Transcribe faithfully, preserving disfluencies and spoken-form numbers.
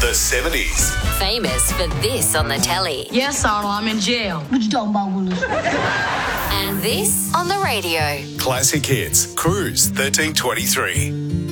The seventies. Famous for this on the telly. Yes, Arnold, I'm in jail. What you talking about, Willis? And this on the radio. Classic Hits. Cruise thirteen twenty-three.